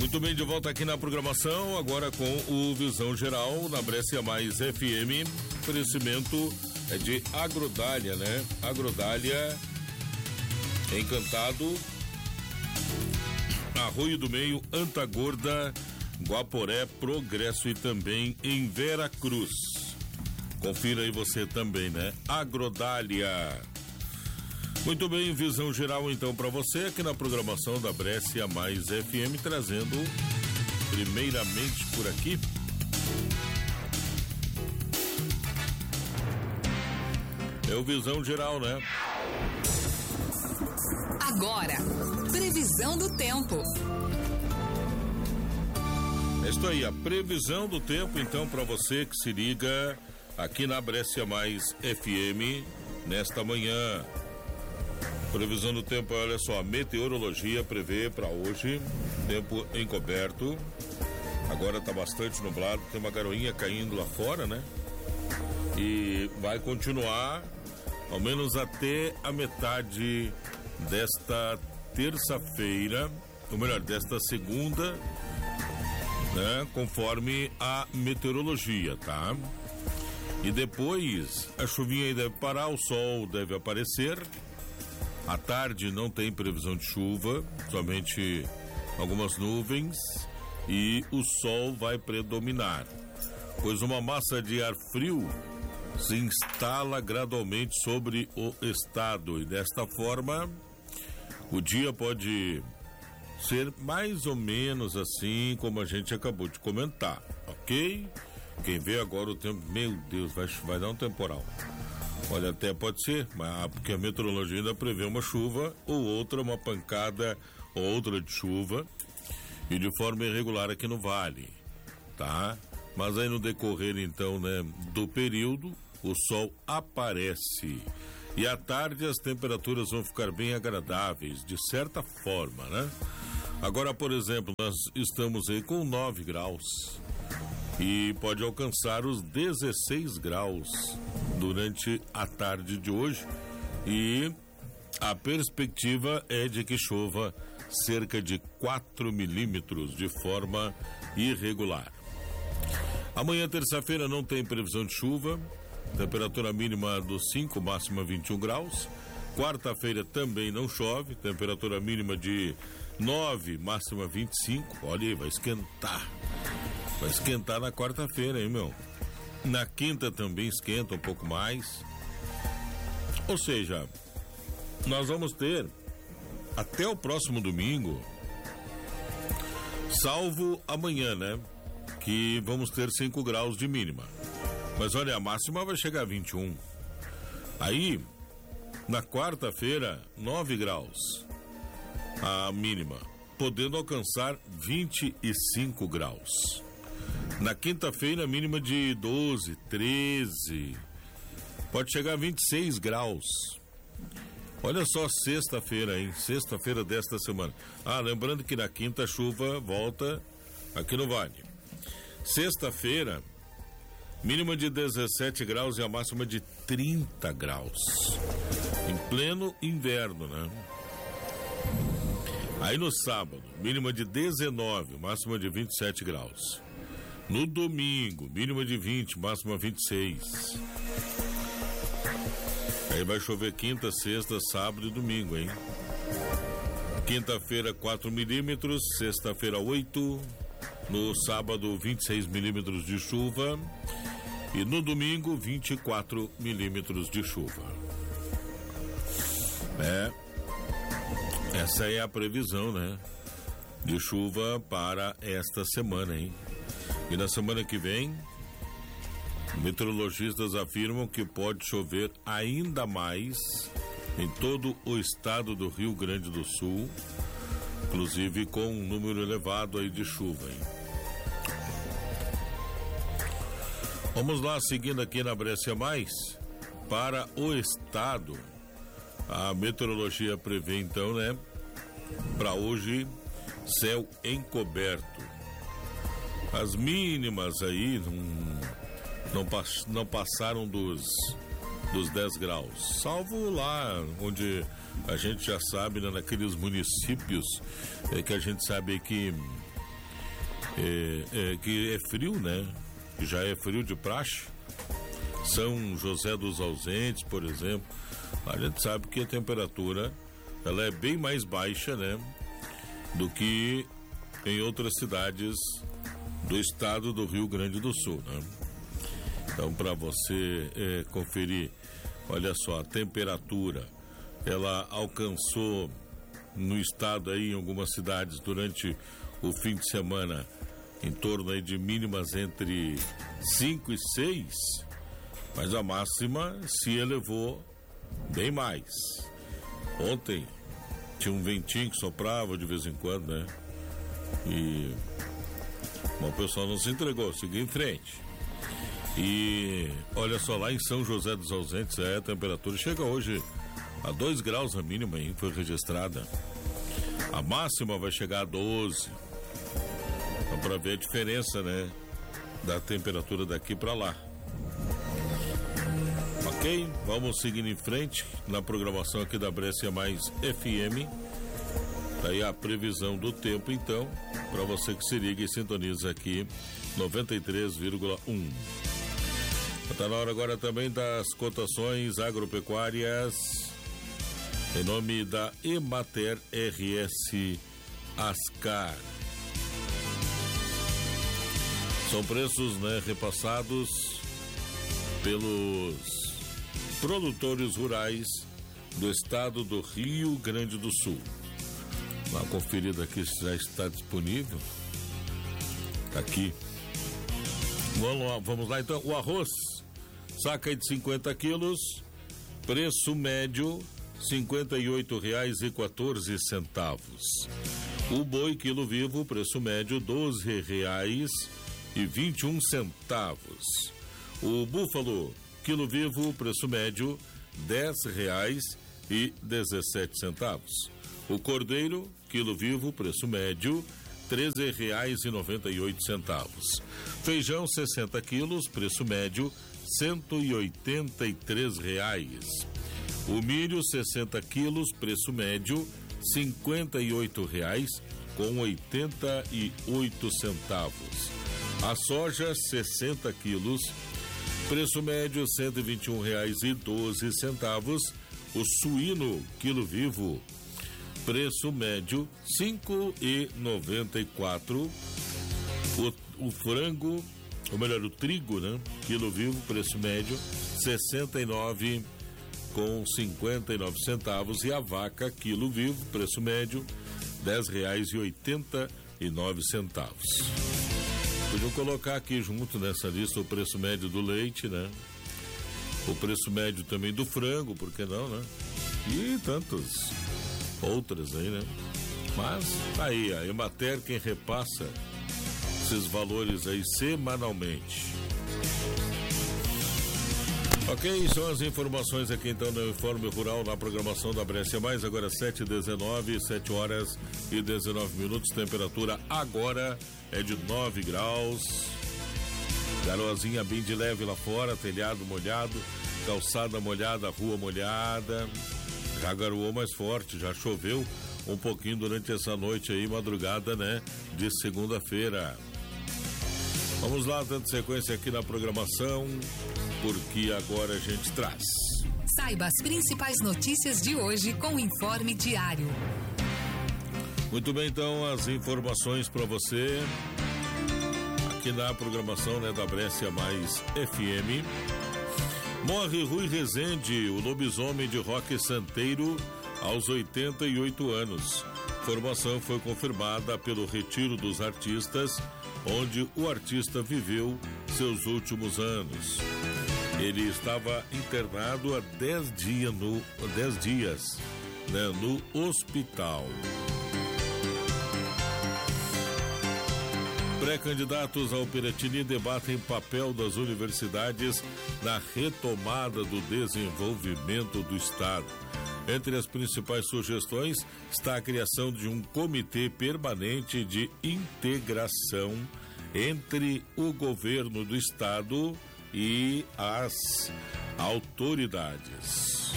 Muito bem, de volta aqui na programação, agora com o Visão Geral na Brescia Mais FM. Oferecimento é de Agrodália, né? Agrodália, Encantado, Arroio do Meio, Antagorda, Guaporé, Progresso e também em Vera Cruz. Confira aí você também, né? Agrodália. Muito bem, Visão Geral então para você aqui na programação da Brescia Mais FM, trazendo primeiramente por aqui é o Visão Geral, né? Agora, previsão do tempo. É isso aí, a previsão do tempo então para você que se liga aqui na Brescia Mais FM nesta manhã. Previsão do tempo, olha só, a meteorologia prevê para hoje tempo encoberto. Agora tá bastante nublado, tem uma garoinha caindo lá fora, né? E vai continuar ao menos até a metade desta terça-feira, ou melhor, desta segunda, né? Conforme a meteorologia, tá? E depois a chuvinha aí deve parar, o sol deve aparecer. À tarde não tem previsão de chuva, somente algumas nuvens e o sol vai predominar, pois uma massa de ar frio se instala gradualmente sobre o estado e desta forma o dia pode ser mais ou menos assim como a gente acabou de comentar, ok? Quem vê agora o tempo, meu Deus, vai dar um temporal. Olha, até pode ser, mas porque a meteorologia ainda prevê uma chuva ou outra, uma pancada ou outra de chuva e de forma irregular aqui no vale, tá? Mas aí no decorrer então, né, do período, o sol aparece e à tarde as temperaturas vão ficar bem agradáveis, de certa forma, né? Agora, por exemplo, nós estamos aí com 9 graus e pode alcançar os 16 graus durante a tarde de hoje e a perspectiva é de que chova cerca de 4 milímetros de forma irregular. Amanhã, terça-feira, não tem previsão de chuva, temperatura mínima dos 5, máxima 21 graus. Quarta-feira também não chove, temperatura mínima de 9, máxima 25. Olha aí, vai esquentar. Vai esquentar na quarta-feira, hein, meu? Na quinta também esquenta um pouco mais. Ou seja, nós vamos ter até o próximo domingo, salvo amanhã, né? Que vamos ter 5 graus de mínima. Mas olha, a máxima vai chegar a 21. Aí, na quarta-feira, 9 graus. A mínima, podendo alcançar 25 graus. Na quinta-feira, mínima de 12, 13. Pode chegar a 26 graus. Olha só sexta-feira, hein? Sexta-feira desta semana. Ah, lembrando que na quinta a chuva volta aqui no Vale. Sexta-feira, mínima de 17 graus e a máxima de 30 graus. Em pleno inverno, né? Aí no sábado, mínima de 19, máxima de 27 graus. No domingo, mínima de 20, máxima 26. Aí vai chover quinta, sexta, sábado e domingo, hein? Quinta-feira, 4 milímetros, sexta-feira, 8. No sábado, 26 milímetros de chuva. E no domingo, 24 milímetros de chuva. Essa é a previsão, né? De chuva para esta semana, hein? E na semana que vem, meteorologistas afirmam que pode chover ainda mais em todo o estado do Rio Grande do Sul, inclusive com um número elevado aí de chuva, hein? Vamos lá, seguindo aqui na Brescia Mais, para o estado, a meteorologia prevê então, né, para hoje, céu encoberto. As mínimas aí não passaram dos 10 graus, salvo lá onde a gente já sabe, né, naqueles municípios que a gente sabe que que é frio, né? Que já é frio de praxe. São José dos Ausentes, por exemplo, a gente sabe que a temperatura ela é bem mais baixa, né, do que em outras cidades do estado do Rio Grande do Sul, né? Então, para você conferir, olha só, a temperatura ela alcançou no estado aí em algumas cidades durante o fim de semana em torno aí de mínimas entre 5 e 6, mas a máxima se elevou bem mais. Ontem tinha um ventinho que soprava de vez em quando, né? E o pessoal não se entregou, seguiu em frente. E olha só, lá em São José dos Ausentes, a temperatura chega hoje a 2 graus a mínima, hein, foi registrada. A máxima vai chegar a 12. Então, para ver a diferença, né, da temperatura daqui para lá. Ok, vamos seguindo em frente na programação aqui da Brescia Mais FM. Daí a previsão do tempo, então, para você que se liga e sintoniza aqui 93,1. Está na hora agora também das cotações agropecuárias em nome da Emater RS Ascar. São preços, né, repassados pelos produtores rurais do estado do Rio Grande do Sul. Uma conferida aqui se já está disponível. Tá aqui. Vamos lá então. O arroz, saca de 50 quilos, preço médio R$ 58,14. O boi quilo vivo, preço médio R$ 12,21. O búfalo quilo vivo, preço médio R$ 10,17. O cordeiro quilo vivo, preço médio R$ 13,98. Feijão 60 quilos, preço médio R$ 183. O milho 60 quilos, preço médio R$ 58,88. A soja 60 quilos, preço médio R$ 121,12. O suíno quilo vivo, preço médio R$ 5,94. O frango, ou melhor, o trigo, né? Quilo vivo, preço médio R$ 69,59. E a vaca, quilo vivo, preço médio R$ 10,89. Podiam colocar aqui junto nessa lista o preço médio do leite, né? O preço médio também do frango, por que não, né? E tantas outras aí, né? Mas aí, a Emater quem repassa esses valores aí semanalmente. Ok, são as informações aqui então no Informe Rural na programação da Brescia Mais, agora 7h19, 7 horas e 19 minutos, temperatura agora é de 9 graus, garoazinha bem de leve lá fora, telhado molhado, calçada molhada, rua molhada, já garoou mais forte, já choveu um pouquinho durante essa noite aí, madrugada, né, de segunda-feira. Vamos lá, dando sequência aqui na programação, porque agora a gente traz. Saiba as principais notícias de hoje com o Informe Diário. Muito bem, então, as informações para você aqui na programação, né, da Brescia Mais FM. Morre Rui Rezende, o lobisomem de Roque Santeiro, aos 88 anos. Informação foi confirmada pelo Retiro dos Artistas, onde o artista viveu seus últimos anos. Ele estava internado há 10 dias, né, no hospital. Pré-candidatos ao Piratini debatem papel das universidades na retomada do desenvolvimento do Estado. Entre as principais sugestões está a criação de um comitê permanente de integração entre o governo do Estado e as autoridades.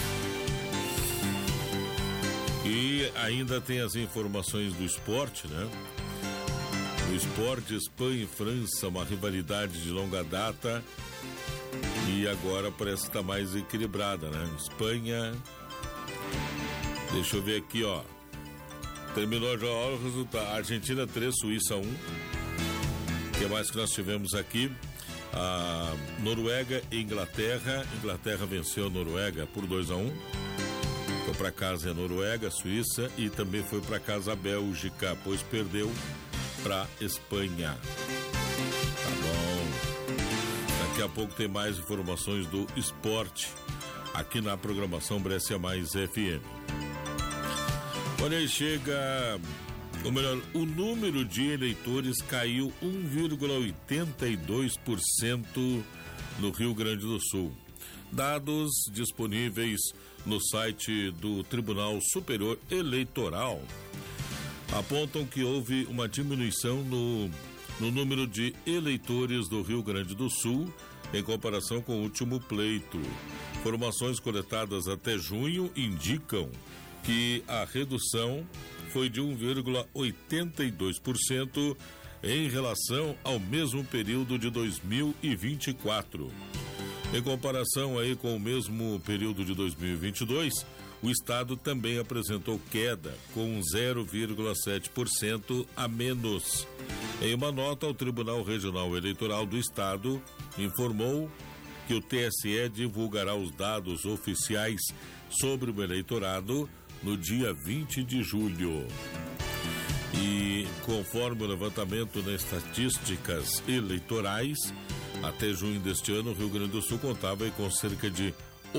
E ainda tem as informações do esporte, né? O Sport, Espanha e França, uma rivalidade de longa data. E agora parece que está mais equilibrada, né? Espanha. Deixa eu ver aqui, ó. Terminou já o resultado. Argentina 3, Suíça 1. O que mais que nós tivemos aqui? A Noruega e Inglaterra. Inglaterra venceu a Noruega por 2-1. Foi para casa a Noruega, a Suíça, e também foi para casa a Bélgica, pois perdeu para Espanha. Tá bom. Daqui a pouco tem mais informações do esporte aqui na programação Brescia Mais FM. Olha aí, chega, ou melhor, o número de eleitores caiu 1,82% no Rio Grande do Sul. Dados disponíveis no site do Tribunal Superior Eleitoral apontam que houve uma diminuição no número de eleitores do Rio Grande do Sul em comparação com o último pleito. Informações coletadas até junho indicam que a redução foi de 1,82% em relação ao mesmo período de 2024. Em comparação aí com o mesmo período de 2022, o estado também apresentou queda, com 0,7% a menos. Em uma nota, o Tribunal Regional Eleitoral do Estado informou que o TSE divulgará os dados oficiais sobre o eleitorado no dia 20 de julho. E, conforme o levantamento nas estatísticas eleitorais, até junho deste ano, o Rio Grande do Sul contava com cerca de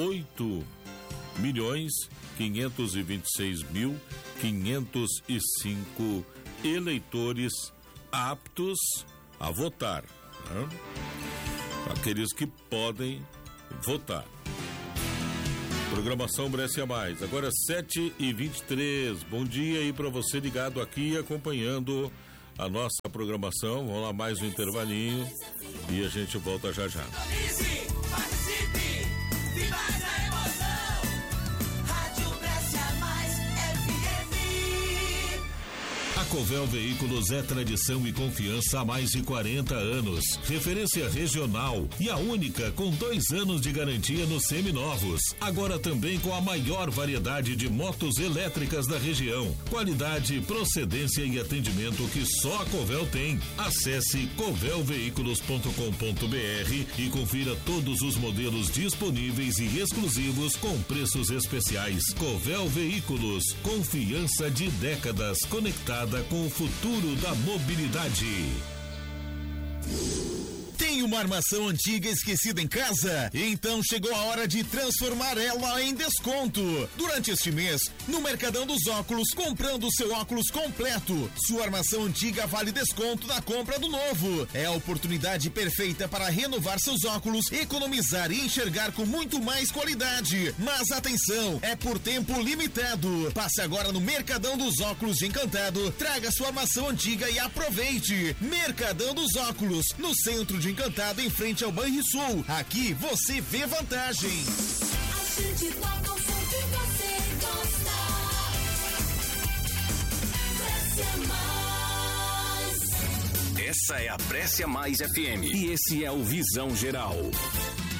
8.526.505 eleitores aptos a votar, né? Aqueles que podem votar. Programação Brescia Mais, agora 7h23. Bom dia aí para você ligado aqui acompanhando a nossa programação. Vamos lá, mais um intervalinho e a gente volta já já. Participe, viva essa emoção. Rádio Brescia Mais FM. A Covel Veículos é tradição e confiança há mais de 40 anos. Referência regional e a única com 2 anos de garantia nos seminovos. Agora também com a maior variedade de motos elétricas da região. Qualidade, procedência e atendimento que só a Covel tem. Acesse covelveículos.com.br e confira todos os modelos disponíveis e exclusivos com preços especiais. Covel Veículos, confiança de décadas conectada com o futuro da mobilidade. Tem uma armação antiga esquecida em casa? Então chegou a hora de transformar ela em desconto. Durante este mês, no Mercadão dos Óculos, comprando o seu óculos completo, sua armação antiga vale desconto na compra do novo. É a oportunidade perfeita para renovar seus óculos, economizar e enxergar com muito mais qualidade. Mas atenção, é por tempo limitado. Passe agora no Mercadão dos Óculos de Encantado, traga sua armação antiga e aproveite. Mercadão dos Óculos, no centro de Encantado, em frente ao Banrisul. Aqui você vê vantagem. A gente toca o som que você gosta. Brescia Mais. Essa é a Brescia Mais FM e esse é o Visão Geral.